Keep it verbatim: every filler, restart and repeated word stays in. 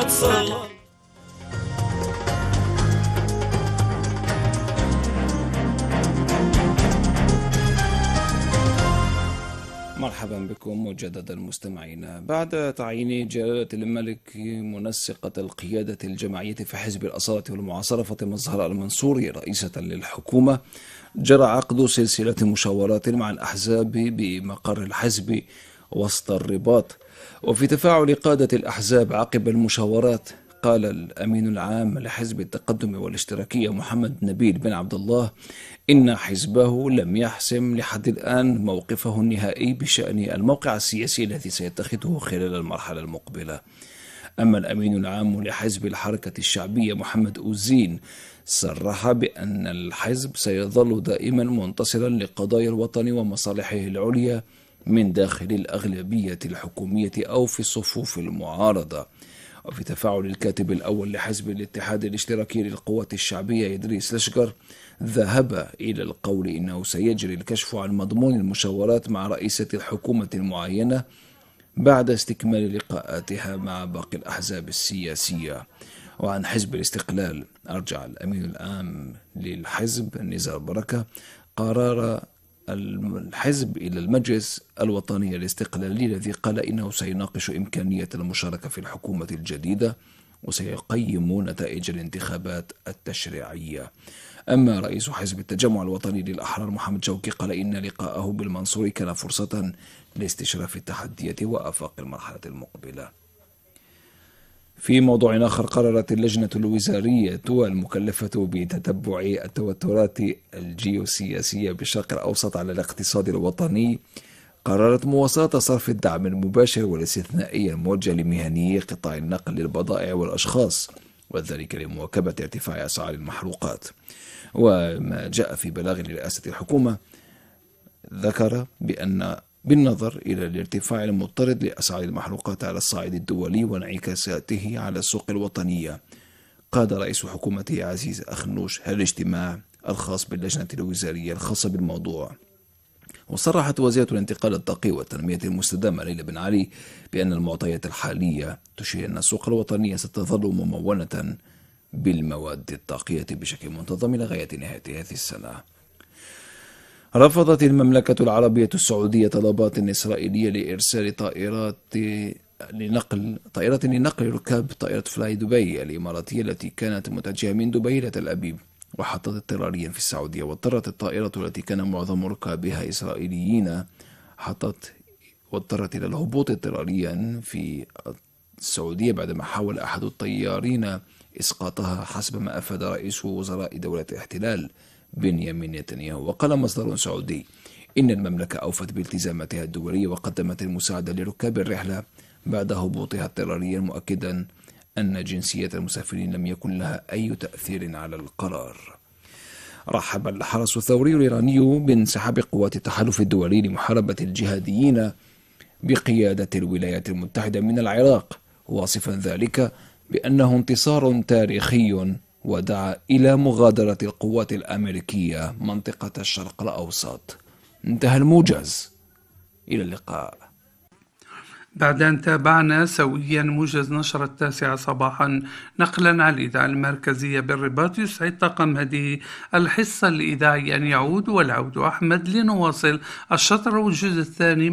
صلاة. مرحبا بكم مجددا مستمعينا. بعد تعيين جلالة الملك منسقة القيادة الجماعية في حزب الأصالة والمعاصرة فاطمة الزهراء المنصوري رئيسة للحكومة، جرى عقد سلسلة مشاورات مع الأحزاب بمقر الحزب وسط الرباط. وفي تفاعل قادة الأحزاب عقب المشاورات، قال الأمين العام لحزب التقدم والاشتراكية محمد نبيل بن عبد الله إن حزبه لم يحسم لحد الآن موقفه النهائي بشأن الموقع السياسي الذي سيتخذه خلال المرحلة المقبلة. أما الأمين العام لحزب الحركة الشعبية محمد أوزين صرح بأن الحزب سيظل دائما منتصرا لقضايا الوطن ومصالحه العليا من داخل الأغلبية الحكومية أو في صفوف المعارضة. وفي تفاعل الكاتب الأول لحزب الاتحاد الاشتراكي للقوات الشعبية إدريس لشقر، ذهب إلى القول إنه سيجري الكشف عن مضمون المشاورات مع رئيسة الحكومة المعينة بعد استكمال لقاءاتها مع باقي الأحزاب السياسية. وعن حزب الاستقلال، أرجع الأمين العام للحزب نزار بركة قرار الحزب إلى المجلس الوطني الاستقلالي الذي قال إنه سيناقش إمكانية المشاركة في الحكومة الجديدة وسيقيم نتائج الانتخابات التشريعية. أما رئيس حزب التجمع الوطني للأحرار محمد شوقي قال إن لقاءه بالمنصور كان فرصة لاستشراف التحديات وآفاق المرحلة المقبلة. في موضوع آخر، قررت اللجنة الوزارية المكلفة بتتبع التوترات الجيوسياسية بالشرق الأوسط على الاقتصاد الوطني قررت مواصلة صرف الدعم المباشر والاستثنائي الموجه لمهنيي قطاع النقل للبضائع والأشخاص، وذلك لمواكبة ارتفاع أسعار المحروقات. وما جاء في بلاغ لرئاسة الحكومة ذكر بأن بالنظر إلى الارتفاع المضطرد لأسعار المحروقات على الصعيد الدولي وانعكاساته على السوق الوطنية، قاد رئيس حكومته عزيز أخنوش الاجتماع الخاص باللجنة الوزارية الخاصة بالموضوع. وصرحت وزيرة الانتقال الطاقي والتنمية المستدامة ليلى بن علي بأن المعطيات الحالية تشير أن السوق الوطنية ستظل ممونة بالمواد الطاقية بشكل منتظم إلى غاية نهاية هذه السنة. رفضت المملكة العربية السعودية طلبات إسرائيلية لإرسال طائرات لنقل طائرة لنقل ركاب طائرة فلاي دبي الإماراتية التي كانت متجهة من دبي إلى تل أبيب وحطت اضطراريا في السعودية. واضطرت الطائرة التي كان معظم ركابها إسرائيليين حطت واضطرت إلى الهبوط اضطراريا في السعودية بعدما حاول أحد الطيارين إسقاطها، حسب ما أفاد رئيس وزراء دولة الاحتلال بنيامين نتنياهو. وقال مصدر سعودي إن المملكة أوفت بالتزاماتها الدولية وقدمت المساعدة لركاب الرحلة بعد هبوطها اضطراريا، مؤكدا أن جنسية المسافرين لم يكن لها أي تأثير على القرار. رحب الحرس الثوري الإيراني بانسحاب قوات التحالف الدولي لمحاربة الجهاديين بقيادة الولايات المتحدة من العراق، واصفا ذلك بأنه انتصار تاريخي، ودعا إلى مغادرة القوات الأمريكية منطقة الشرق الأوسط. انتهى الموجز، إلى اللقاء. بعد أن تابعنا سويا موجز نشرة التاسعة صباحا نقلا على الإذاعة المركزية بالرباط، يسعد طاقم هذه الحصة الإذاعية أن يعود والعود أحمد لنواصل الشطر والجزء الثاني